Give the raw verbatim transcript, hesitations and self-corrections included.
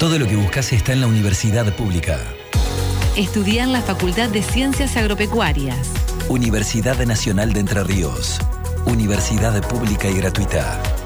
Todo lo que buscas está en la universidad pública. Estudia en la Facultad de Ciencias Agropecuarias. Universidad Nacional de Entre Ríos. Universidad pública y gratuita.